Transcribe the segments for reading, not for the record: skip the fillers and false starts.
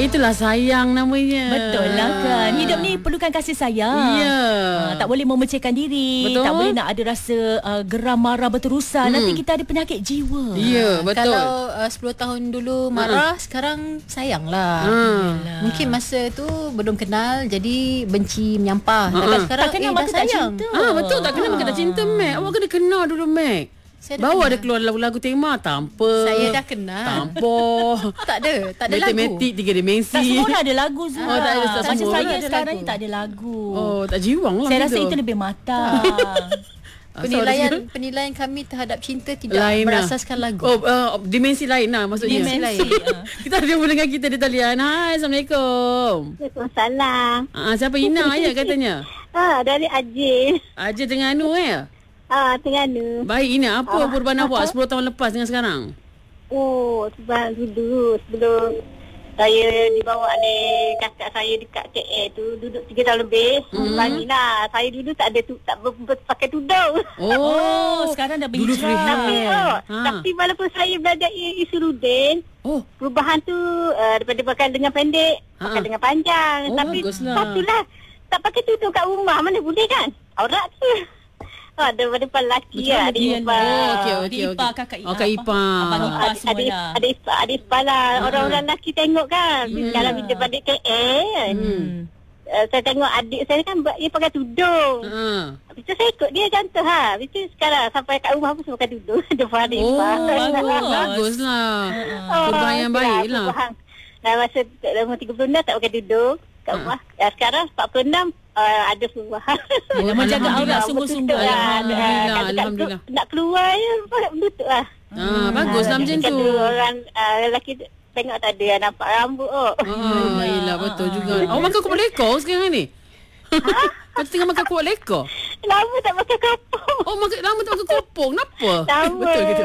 itulah sayang namanya. Betul lah kan. Hidup ni perlukan kasih sayang. Ya. Tak boleh memecahkan diri. Betul. Tak boleh nak ada rasa geram marah berterusan. Nanti kita ada penyakit jiwa. Ya, betul. Kalau 10 tahun dulu marah, sekarang sayang lah. Mungkin masa tu belum kenal, jadi benci menyampah. Tapi sekarang tak kenal dah maka tak sayang. cinta. Betul, tak kenal maka tak cinta, Mac. Awak kena kenal dulu, Mac. Bawa ada keluar lagu-lagu tema tanpa. Saya dah kenal. Tanpa. Tak ada lagu. Matematik 3 dimensi. Tak semua orang ada lagu Zura. Oh, tak ada, tak Macam semua saya orang ada sekarang lagu. ni tak ada lagu. Oh, tak jiwang lah. Saya rasa gitu. itu lebih matang. Penilaian kami terhadap cinta tidak Lain lah. berasaskan lagu. Dimensi lain lah maksudnya. Dimensi lain. Kita ada jumpa dengan kita di talian. Hai, Assalamualaikum. Waalaikumsalam. Siapa Ina ya katanya? Dari Ajin. Aja Terengganu Terengganu. Baik Ina, apa perubahan awak 10 tahun lepas dengan sekarang? Sebab dulu sebelum saya dibawa oleh kakak saya dekat KL tu, duduk 3 tahun lebih. Lagi lah, saya dulu tak pakai tudung. Sekarang dah Dulu free berhijrah. Tapi walaupun saya belajar Isrudin, perubahan tu daripada pakai dengan pendek, pakai dengan panjang. Tapi baguslah. satulah, tak pakai tudung kat rumah, mana boleh kan? Aurat tu. Daripada lelaki lah. Okey. Adik ipar, kakak ipar. Kakak ipar. Abang ipar semua lah. Adik ipar lah. Orang-orang lelaki tengok kan. Kalau kita balik KL, saya tengok adik saya kan dia pakai tudung. Habis tu saya ikut dia contoh ha. Habis tu sekarang sampai kat rumah pun saya pakai tudung. Depan adik ipar. Baguslah. Perubahan yang baik lah. Dah masa umur 36 tak pakai tudung kat rumah. Sekarang 46 ada perubahan. Menjaga aurat sungguh-sungguh. Alhamdulillah. Nak keluar je menutup lah. Baguslah macam tu. Orang lelaki tengok tak ada nampak rambut. Yelah betul juga. Awak makan kuat leka sekarang ni? Kau tengah makan kuat leka? Lama tak makan kapur. Lama tak makan kopong. Kenapa? Lama. Betul gitu.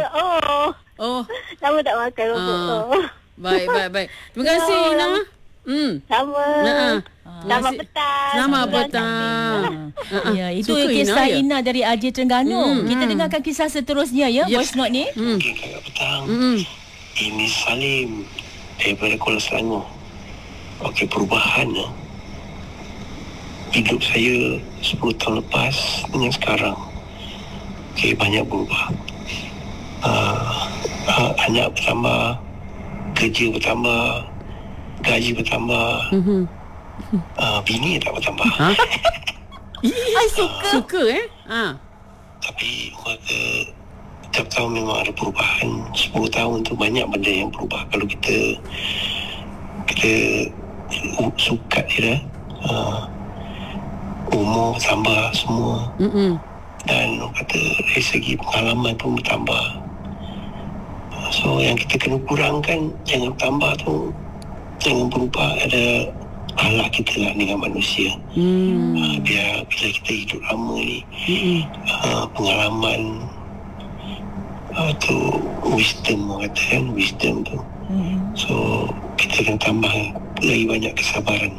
Lama tak makan kapur. Baik. Terima kasih Ina. Sama. Selamat petang. Selamat petang. Ya, itu kisah Ina dari Ajin Terengganu. Kita dengarkan kisah seterusnya ya, voice note ni. Okey, kakak petang. Ini Salim daripada Kuala Selangor. Okey, perubahan hidup saya 10 tahun lepas dengan sekarang. Okey, banyak berubah. Anak bertambah, kerja bertambah, gaji bertambah. Bini tak bertambah. Suka Tapi kata setiap tahun memang ada perubahan. 10 tahun tu banyak benda yang berubah. Kalau kita sukat je umur tambah semua. Dan kata dari segi pengalaman pun bertambah. So yang kita kena kurangkan, jangan bertambah tu, jangan berubah. Ada akhlak kita lah dengan manusia. Biar bila kita hidup lama ni, pengalaman tu wisdom, orang kata kan, wisdom tu. So kita kena tambah lagi banyak kesabaran.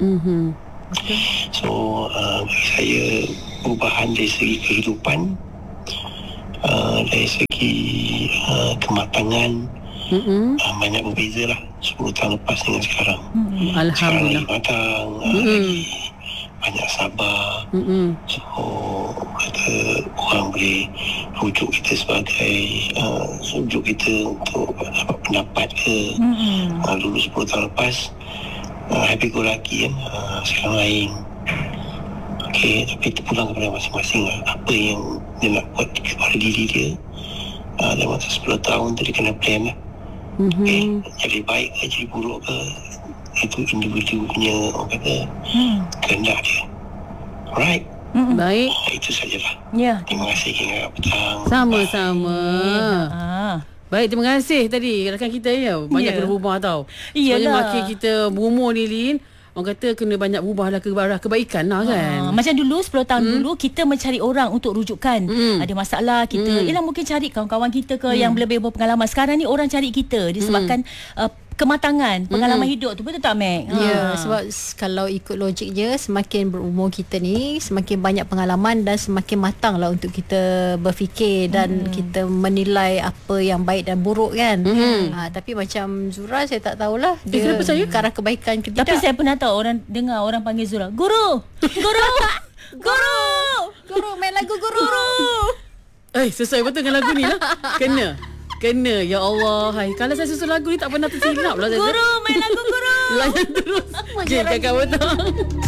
So bagi saya perubahan dari segi kehidupan, dari segi kematangan, banyak berbeza lah 10 tahun lepas dengan sekarang. Alhamdulillah. Sekarang lagi matang, lagi banyak sabar. So kata orang boleh rujuk kita sebagai rujuk kita untuk dapat pendapat ke. Dulu 10 tahun lepas happy go lucky kan, sekarang lain. Okey, tapi terpulang kepada masing-masing lah. Apa yang dia nak buat kepada diri dia dalam masa 10 tahun tu dia kena plan lah. Okay, jadi baik ke jadi buruk ke, itu individu punya orang kata kehendak dia. Alright. Baik. Itu sajalah. Ya. Terima kasih hingga petang. Sama-sama. Baik, terima kasih tadi rakan kita ya. Banyak kena berubah tau. Sebenarnya makin kita berumur ni Lin, orang kata kena banyak berubah lah ke arah kebaikan lah kan. Macam dulu 10 tahun dulu kita mencari orang untuk rujukan. Ada masalah kita ialah mungkin cari kawan-kawan kita ke yang lebih berpengalaman. Sekarang ni orang cari kita disebabkan kematangan pengalaman hidup tu, betul tak Mac? Ya, sebab kalau ikut logik je, semakin berumur kita ni, semakin banyak pengalaman dan semakin matang lah untuk kita berfikir dan kita menilai apa yang baik dan buruk kan. Tapi macam Zura, saya tak tahulah dia ke arah kebaikan ke tidak. Tapi saya pernah tahu orang panggil Zura, Guru main lagu Guru. Sesuai betul dengan lagu ni lah. Kena, ya Allah. Hai, kalau saya susun lagu ni tak pernah tersilap lah. Guru, main lagu Guru. Layan terus. Kakak betul.